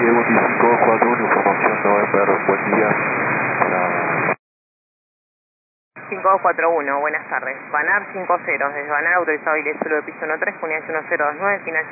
Bondi 541, información November, buen día. Para... 5241, buenas tardes. Banar 50, desde Banar autorizado y solo de piso 13, unidad 1029, final